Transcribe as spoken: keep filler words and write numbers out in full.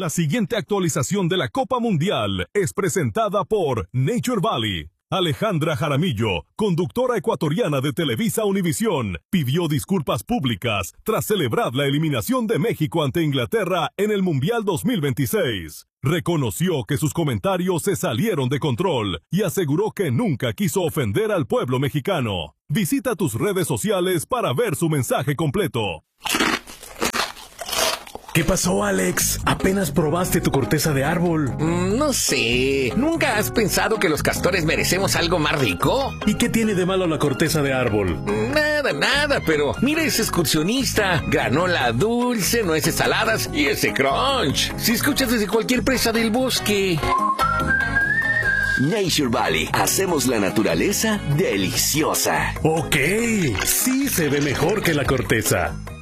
La siguiente actualización de la Copa Mundial es presentada por Nature Valley. Alejandra Jaramillo, conductora ecuatoriana de Televisa Univisión, pidió disculpas públicas tras celebrar la eliminación de México ante Inglaterra en el Mundial dos mil veintiséis. Reconoció que sus comentarios se salieron de control y aseguró que nunca quiso ofender al pueblo mexicano. Visita tus redes sociales para ver su mensaje completo. ¿Qué pasó, Alex? ¿Apenas probaste tu corteza de árbol? Mm, no sé. ¿Nunca has pensado que los castores merecemos algo más rico? ¿Y qué tiene de malo la corteza de árbol? Nada, nada, pero mira ese excursionista. Granola dulce, nueces saladas y ese crunch. Si escuchas desde cualquier presa del bosque. Nature Valley. Hacemos la naturaleza deliciosa. Ok, sí se ve mejor que la corteza.